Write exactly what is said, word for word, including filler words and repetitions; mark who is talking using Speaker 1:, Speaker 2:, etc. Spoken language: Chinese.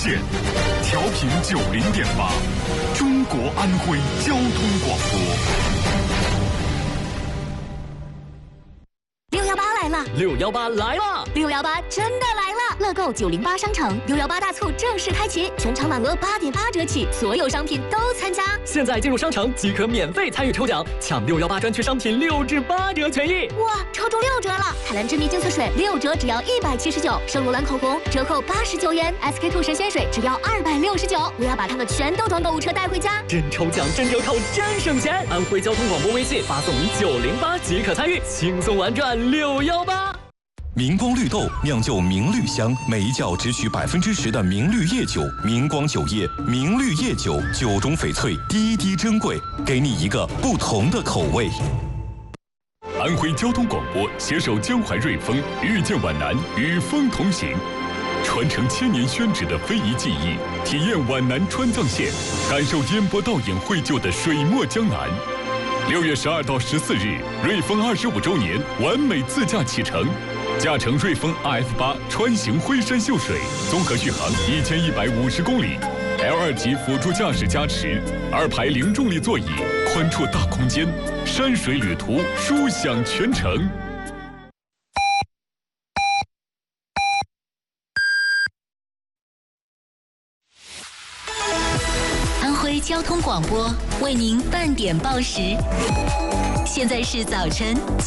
Speaker 1: 线，调频九零点八，中国安徽交通广播。
Speaker 2: 六幺八来了！
Speaker 3: 六幺八来了！
Speaker 2: 六幺八真的来了！乐购九零八商城六幺八大促正式开启，全场满额八点八折起，所有商品都参加。
Speaker 3: 现在进入商城即可免费参与抽奖，抢六幺八专区商品六至八折权益！
Speaker 2: 哇，抽中六折了！海蓝之谜净色水六折只要一百七十九，圣罗兰口红折扣八十九元 ，S K two 神仙水只要二百六十九。我要把它们全都装购物车带回家。
Speaker 3: 真抽奖，真折扣，真省钱！安徽交通广播微信发送你九零八即可参与，轻松玩转六幺八。
Speaker 4: 明光绿豆酿就明绿香，每一窖只取百分之十的明绿叶酒。明光酒业明绿叶酒，酒中翡翠，滴滴珍贵，给你一个不同的口味。
Speaker 1: 安徽交通广播携手江淮瑞丰，遇见皖南，与风同行，传承千年宣纸的非遗技艺，体验皖南川藏线，感受烟波倒影绘就的水墨江南。六月十二到十四日，瑞丰二十五周年完美自驾启程。驾乘瑞风 R F 八穿行徽山秀水，综合续航一千一百五十公里 ，L 二级辅助驾驶加持，二排零重力座椅，宽绰大空间，山水旅途舒享全程。
Speaker 5: 安徽交通广播为您半点报时，现在是早晨